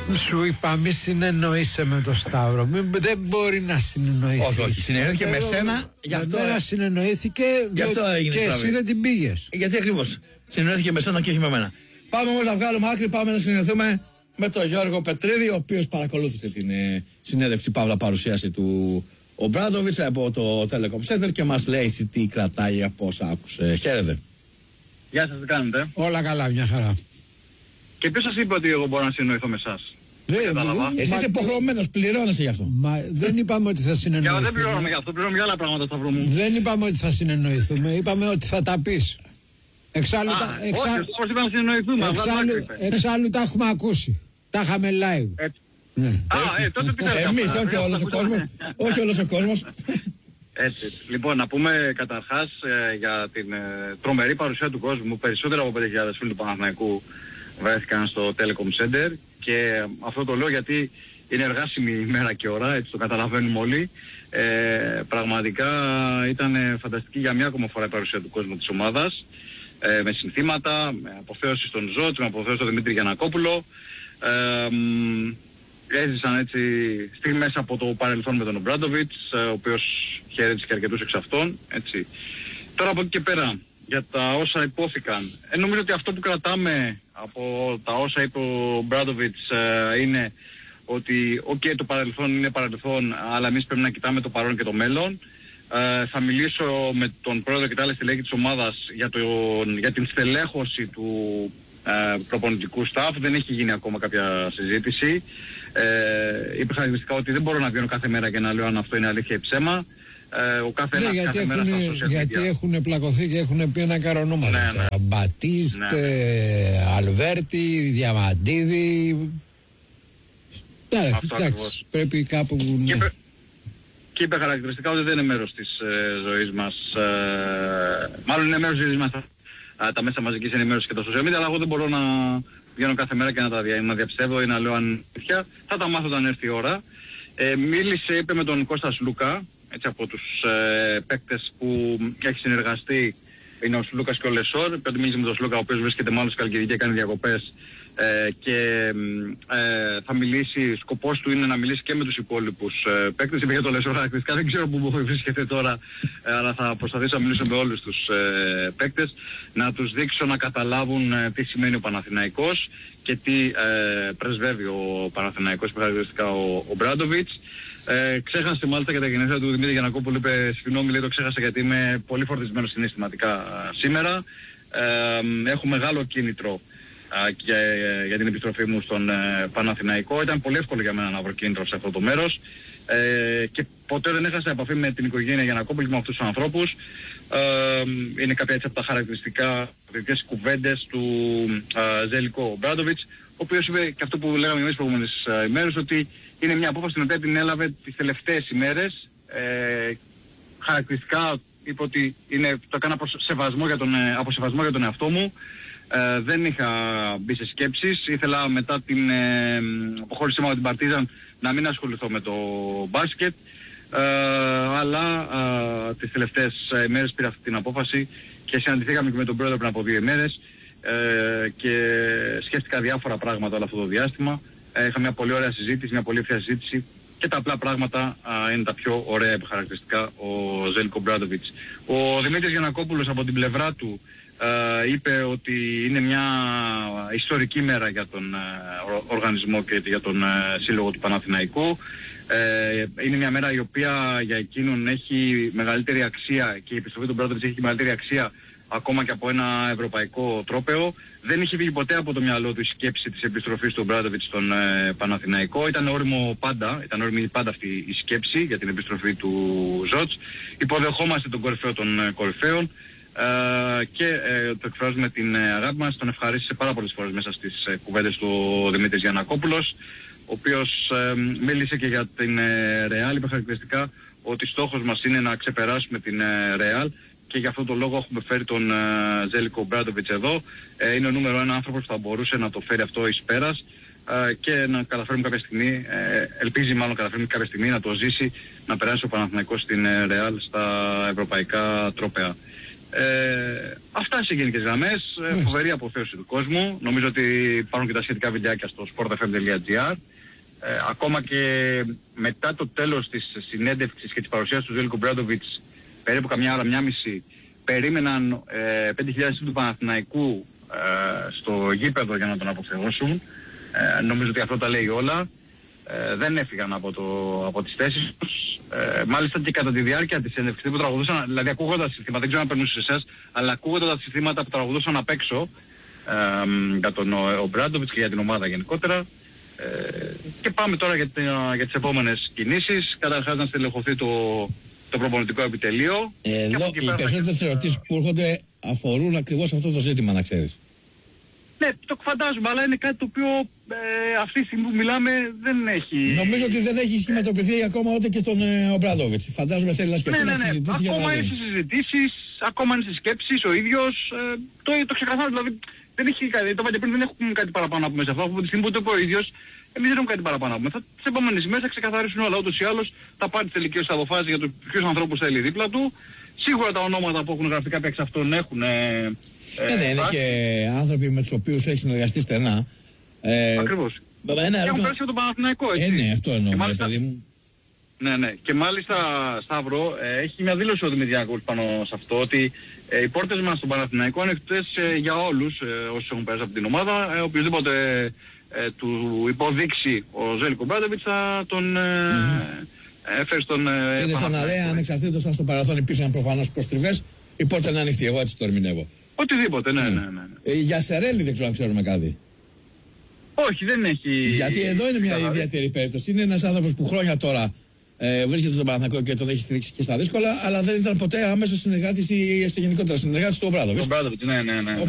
Σου είπα, μη συνεννοείσαι με τον Σταύρο. Δεν μπορεί να συνεννοηθεί. Όχι, συνεννοήθηκε με σένα. Γι' αυτό συνεννοήθηκε και εσύ δεν την πήγες. Γιατί ακριβώς συνεννοήθηκε με σένα και όχι με μένα. Πάμε όμως να βγάλουμε άκρη, πάμε να συνεννοηθούμε με τον Γιώργο Πετρίδη, ο οποίος παρακολούθησε την συνέντευξη παύλα παρουσίαση του Ομπράντοβιτς από το Telecom Center και μας λέει τι κρατάει από όσα άκουσε. Χαίρετε. Γεια σας, τι κάνετε? Όλα καλά, μια χαρά. Και ποιος σας είπε ότι εγώ μπορώ να συνεννοηθώ με εσάς? Εσύ είσαι υποχρεωμένος, πληρώνεσαι γι' αυτό. Μα δεν είπαμε ότι θα συνεννοηθούμε. Δεν πληρώνουμε γι' αυτό, πληρώνουμε για άλλα πράγματα, Σταύρο μου. Δεν είπαμε ότι θα συνεννοηθούμε, είπαμε ότι θα τα πεις. Εξάλλου τα έχουμε ακούσει. Τα είχαμε live. Τότε τι θέλετε? Εμείς, όχι όλος ο κόσμος. Όχι όλος ο κόσμος. Έτσι. Λοιπόν, να πούμε καταρχάς για την τρομερή παρουσία του κόσμου. Περισσότερο από 5.000 φίλοι του Παναθηναϊκού βρέθηκαν στο Telecom Center και αυτό το λέω γιατί είναι εργάσιμη ημέρα και ώρα, έτσι το καταλαβαίνουμε όλοι. Πραγματικά ήταν φανταστική για μια ακόμα φορά η παρουσία του κόσμου της ομάδας, με συνθήματα, με αποθέωση στον Ζότς, με αποθέωση στον Δημήτρη Γιαννακόπουλο. Έζησαν έτσι στιγμές από το παρελθόν με τον Ομπράντοβιτς, ο οποίος χαιρέτησε και αρκετούς εξ αυτών, έτσι. Τώρα από εκεί και πέρα, για τα όσα υπόθηκαν, νομίζω ότι αυτό που κρατάμε από τα όσα είπε ο Ομπράντοβιτς είναι ότι το παρελθόν είναι παρελθόν, αλλά εμείς πρέπει να κοιτάμε το παρόν και το μέλλον. Θα μιλήσω με τον πρόεδρο και τα άλλα στελέχη της ομάδας για την στελέχωση του προπονητικού staff. Δεν έχει γίνει ακόμα κάποια συζήτηση. Είπε χαρακτηριστικά ότι δεν μπορώ να βγαίνω κάθε μέρα και να λέω αν αυτό είναι αλήθεια ή ψέμα. Ο κάθε ένας κάθε μέρα στα social media. Γιατί έχουν πλακωθεί και έχουν πει ένα καρονόματα. Ναι. Μπατίστ, Αλβέρτη, Διαμαντίδη. Εντάξει, πρέπει κάπου. Και είπε χαρακτηριστικά ότι δεν είναι μέρος της ζωής μας. Μάλλον είναι μέρος της ζωής μας τα μέσα μαζικής ενημέρωσης και τα social media, αλλά εγώ δεν μπορώ να βγαίνω κάθε μέρα και να διαψεύδω ή να λέω αν είναι. Θα τα μάθω όταν έρθει η ώρα. Είπε με τον Κώστα Σλούκα, έτσι από τους παίκτες που έχει συνεργαστεί, είναι ο Σλούκας και ο Λεσόρ. Πρέπει μίλησε με τον Σλούκα, ο οποίος βρίσκεται μάλλον στη Καλκιδική και κάνει διακοπές. Και θα μιλήσει, σκοπός του είναι να μιλήσει και με τους υπόλοιπους παίκτες. Είπε για το Λεσόρ χαρακτηριστικά, δεν ξέρω πού βρίσκεται τώρα, αλλά θα προσπαθήσω να μιλήσω με όλους τους παίκτες, να τους δείξω να καταλάβουν τι σημαίνει ο Παναθηναϊκός και τι πρεσβεύει ο Παναθηναϊκός, χαρακτηριστικά ο Μπράντοβιτς. Ξέχασε μάλιστα και τα γενέθλια του Δημήτρη Γιαννακόπουλου, είπε συγγνώμη, λέει, το ξέχασα γιατί είμαι πολύ φορτισμένος συναισθηματικά σήμερα. Έχω μεγάλο κίνητρο και για την επιστροφή μου στον Παναθηναϊκό. Ήταν πολύ εύκολο για μένα να βρω κίνητρο σε αυτό το μέρος και ποτέ δεν έχασα επαφή με την οικογένεια Γιαννακόπουλου και με αυτούς τους ανθρώπους. Είναι κάποια έτσι από τα χαρακτηριστικά τέτοιες κουβέντες του Ζέλικο Ομπράντοβιτς, ο οποίος είπε και αυτό που λέγαμε εμείς προηγούμενες ημέρες, ότι είναι μια απόφαση την οποία την έλαβε τις τελευταίες ημέρες. Χαρακτηριστικά είπε ότι το έκανα από σεβασμό για τον εαυτό μου. Δεν είχα μπει σε σκέψεις. Ήθελα μετά την αποχώρησή μου από την Παρτίζαν να μην ασχοληθώ με το μπάσκετ. Αλλά τις τελευταίες ημέρες πήρα αυτή την απόφαση και συναντηθήκαμε και με τον πρόεδρο πριν από 2 ημέρες και σκέφτηκα διάφορα πράγματα όλο αυτό το διάστημα. Είχα μια πολύ ωραία συζήτηση, μια πολύ ευθεία συζήτηση και τα απλά πράγματα είναι τα πιο ωραία χαρακτηριστικά ο Ζέλικο Μπράντοβιτς. Ο Δημήτρης Γιαννακόπουλος από την πλευρά του είπε ότι είναι μια ιστορική μέρα για τον οργανισμό και για τον σύλλογο του Παναθηναϊκού. Είναι μια μέρα η οποία για εκείνον έχει μεγαλύτερη αξία και η επιστροφή του Μπράντοβιτς έχει μεγαλύτερη αξία ακόμα και από ένα ευρωπαϊκό τρόπαιο. Δεν είχε βγει ποτέ από το μυαλό του η σκέψη της επιστροφής του Ομπράντοβιτς στον Παναθηναϊκό. Ήταν όριμη πάντα αυτή η σκέψη για την επιστροφή του Ζότς. Υποδεχόμαστε τον κορυφαίο των κορυφαίων και το εκφράζουμε την αγάπη μας. Τον ευχαρίστησε πάρα πολλές φορές μέσα στις κουβέντες του ο Δημήτρης Γιαννακόπουλος, ο οποίος μίλησε και για την Ρεάλ. Είπε χαρακτηριστικά ότι στόχος μας είναι να ξεπεράσουμε την Ρεάλ και για αυτόν τον λόγο έχουμε φέρει τον Ζέλικο Μπράντοβιτς εδώ. Είναι ο νούμερο 1 άνθρωπος που θα μπορούσε να το φέρει αυτό εις πέρας και να καταφέρουμε κάποια στιγμή, ελπίζει μάλλον καταφέρουμε κάποια στιγμή να το ζήσει, να περάσει ο Παναθηναϊκός στην Ρεάλ στα ευρωπαϊκά τρόπαια. Αυτά σε γενικές γραμμές. Φοβερή αποθέωση του κόσμου. Νομίζω ότι υπάρχουν και τα σχετικά βιντεάκια στο sportfm.gr. Ακόμα και μετά το τέλος της συνέντευξης και της παρουσίας του Ζέλικο Ομπράντοβιτς, περίπου καμιά ώρα, μία μισή, περίμεναν 5.000 του Παναθηναϊκού στο γήπεδο για να τον αποθεώσουν. Νομίζω ότι αυτό τα λέει όλα. Δεν έφυγαν από τις θέσεις τους. Μάλιστα και κατά τη διάρκεια της συνέντευξης που τραγουδούσαν, δηλαδή ακούγοντας συστήματα, δεν ξέρω αν περνούσε σε εσάς, αλλά ακούγοντας τα συστήματα που τραγουδούσαν απ' έξω για τον Ομπράντοβιτς και για την ομάδα γενικότερα. Και πάμε τώρα για τις επόμενες κινήσεις. Καταρχάς να στελεχωθεί το προπονητικό επιτελείο. Εδώ οι περισσότερες ερωτήσεις που έρχονται αφορούν ακριβώς αυτό το ζήτημα, να ξέρεις. Ναι, το φαντάζομαι, αλλά είναι κάτι το οποίο αυτή τη στιγμή που μιλάμε δεν έχει... Νομίζω ότι δεν έχει σχηματοποιηθεί ακόμα ούτε και στον Ομπράντοβιτς. Φαντάζομαι θέλει να σκεφτεί να συζητήσει για να ακόμα δει. είναι στις συζητήσεις, ακόμα είναι στις σκέψεις ο ίδιος. Το ξεκαθάρισε, δηλαδή δεν έχει κάτι, το είπα και πριν, δεν έχουμε κάτι παραπάνω να πούμε σε αυτό. Από τη στιγμή που το είπε ο ίδιος, εμείς δεν έχουμε κάτι παραπάνω να πούμε. Τις επόμενες ημέρες θα ξεκαθαρίσουν όλα, ούτως ή άλλως θα πάρει τις τελικές αποφάσεις για τους ποιους ανθρώπους θέλει δίπλα του. Σίγουρα τα ονόματα που έχουν γραφτεί κάποια εξ αυτών έχουν... Ναι, είναι και άνθρωποι με τους οποίους έχει συνεργαστεί στενά. Ακριβώς. Και έχουν πέράσει από τον Παναθηναϊκό, έτσι. Ναι, αυτό εννοώ, παιδί μου. Ναι. Και μάλιστα, Σταύρο, έχει μια δήλωση ο Δημητριάκος πάνω σε αυτό, ότι οι πόρτες μας στον Παναθηναϊκό είναι ανοιχτές για όλους όσους έχουν πέρασει από την ομάδα. Οποιοδήποτε του υποδείξει ο Ζέλικο Ομπράντοβιτς θα τον φέρει στον Είναι σαν να λέει, ανεξαρτήτως αν στο παρελθόν υπήρξαν προφανώς προστριβές, η πόρτα είναι ανοιχτή. Εγώ έτσι το ερμηνεύω. Οτιδήποτε, ναι. Για Σερέλη δεν ξέρω αν ξέρουμε κάτι. Όχι, δεν έχει... Γιατί εδώ είναι μια ιδιαίτερη περίπτωση. Είναι ένας άνθρωπος που χρόνια τώρα βρίσκεται στον Παναθηναϊκό και τον έχει στηρίξει και στα δύσκολα, αλλά δεν ήταν ποτέ άμεσος συνεργάτης ή στο γενικότερα συνεργάτης του Ομπράντοβιτς. Ναι.